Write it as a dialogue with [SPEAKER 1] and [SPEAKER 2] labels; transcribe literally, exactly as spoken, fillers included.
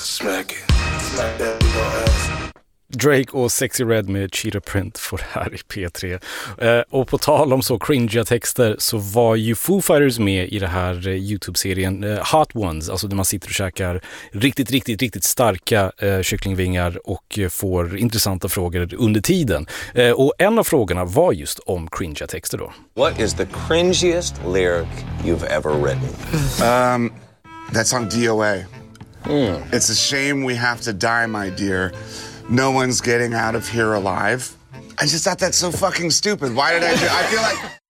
[SPEAKER 1] Smack it. Smack that big ol' ass.
[SPEAKER 2] Drake och Sexy Red med Cheetah Print får här i P tre. Eh, och på tal om så cringiga texter så var ju Foo Fighters med i det här eh, YouTube-serien eh, Hot Ones, alltså där man sitter och käkar riktigt, riktigt, riktigt starka eh, kycklingvingar och eh, får intressanta frågor under tiden. Eh, och en av frågorna var just om cringiga texter då.
[SPEAKER 3] What is the cringiest lyric you've ever written?
[SPEAKER 4] Um, that song D O A. Mm. It's a shame we have to die, my dear. No one's getting out of here alive. I just thought that's so fucking stupid. Why did I do I feel like